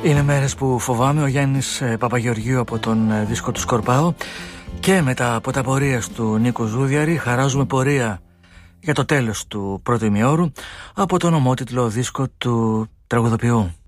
Είναι μέρες που φοβάμαι. Ο Γιάννης Παπαγεωργίου από τον δίσκο του Σκορπάω. Και μετά από τα πορείας του Νίκου Ζούδιαρη χαράζουμε πορεία για το τέλος του πρώτου ημιώρου από τον ομότιτλο δίσκο του τραγουδοποιού.